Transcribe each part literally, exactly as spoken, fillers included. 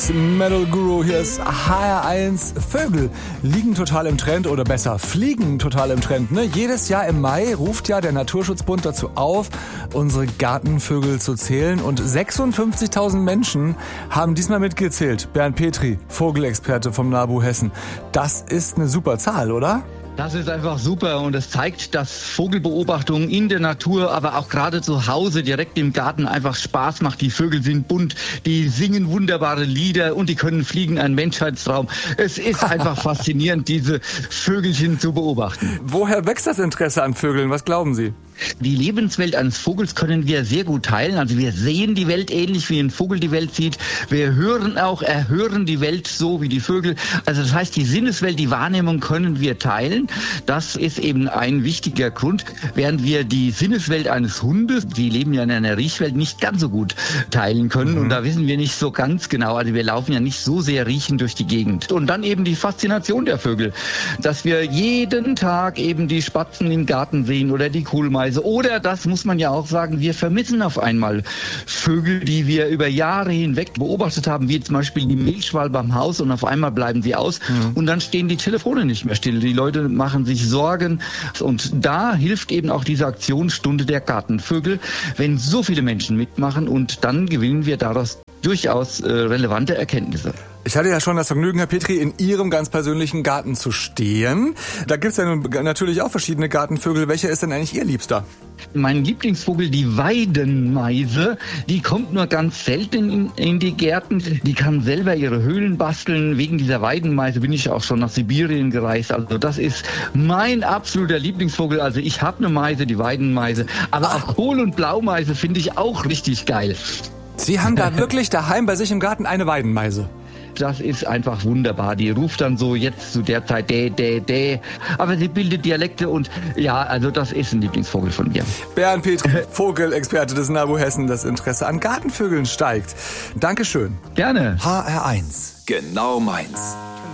eins Metal Guru, hier ist H R eins. Vögel liegen total im Trend oder besser fliegen total im Trend. Ne? Jedes Jahr im Mai ruft ja der Naturschutzbund dazu auf, unsere Gartenvögel zu zählen. Und sechsundfünfzigtausend Menschen haben diesmal mitgezählt. Bernd Petri, Vogelexperte vom NABU Hessen. Das ist eine super Zahl, oder? Das ist einfach super und es zeigt, dass Vogelbeobachtung in der Natur, aber auch gerade zu Hause direkt im Garten einfach Spaß macht. Die Vögel sind bunt, die singen wunderbare Lieder und die können fliegen, ein Menschheitstraum. Es ist einfach faszinierend, diese Vögelchen zu beobachten. Woher wächst das Interesse an Vögeln? Was glauben Sie? Die Lebenswelt eines Vogels können wir sehr gut teilen. Also wir sehen die Welt ähnlich, wie ein Vogel die Welt sieht. Wir hören auch, erhören die Welt so wie die Vögel. Also das heißt, die Sinneswelt, die Wahrnehmung können wir teilen. Das ist eben ein wichtiger Grund, während wir die Sinneswelt eines Hundes, die leben ja in einer Riechwelt, nicht ganz so gut teilen können. Mhm. Und da wissen wir nicht so ganz genau. Also wir laufen ja nicht so sehr riechend durch die Gegend. Und dann eben die Faszination der Vögel, dass wir jeden Tag eben die Spatzen im Garten sehen oder die Kohlmeisen. Oder, das muss man ja auch sagen, wir vermissen auf einmal Vögel, die wir über Jahre hinweg beobachtet haben, wie zum Beispiel die Milchschwalbe am Haus, und auf einmal bleiben sie aus mhm. und dann stehen die Telefone nicht mehr still. Die Leute machen sich Sorgen und da hilft eben auch diese Aktionsstunde der Gartenvögel, wenn so viele Menschen mitmachen, und dann gewinnen wir daraus durchaus äh, relevante Erkenntnisse. Ich hatte ja schon das Vergnügen, Herr Petri, in Ihrem ganz persönlichen Garten zu stehen. Da gibt's ja nun natürlich auch verschiedene Gartenvögel. Welcher ist denn eigentlich Ihr Liebster? Mein Lieblingsvogel, die Weidenmeise, die kommt nur ganz selten in, in die Gärten. Die kann selber ihre Höhlen basteln. Wegen dieser Weidenmeise bin ich auch schon nach Sibirien gereist. Also das ist mein absoluter Lieblingsvogel. Also ich habe eine Meise, die Weidenmeise. Aber auch Kohl- und Blaumeise finde ich auch richtig geil. Sie haben da wirklich daheim bei sich im Garten eine Weidenmeise? Das ist einfach wunderbar. Die ruft dann so jetzt zu der Zeit dä, dä, dä. Aber sie bildet Dialekte und ja, also das ist ein Lieblingsvogel von mir. Bernd Petri, Vogelexperte des NABU Hessen. Das Interesse an Gartenvögeln steigt. Dankeschön. Gerne. H R eins. Genau meins.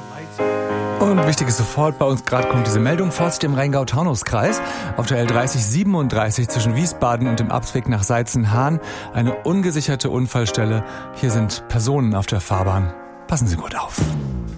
Und wichtig ist sofort, bei uns gerade kommt diese Meldung Forst im Rheingau-Taunus-Kreis. Auf der L dreißig siebenunddreißig zwischen Wiesbaden und dem Abzweig nach Seizenhahn eine ungesicherte Unfallstelle. Hier sind Personen auf der Fahrbahn. Passen Sie gut auf.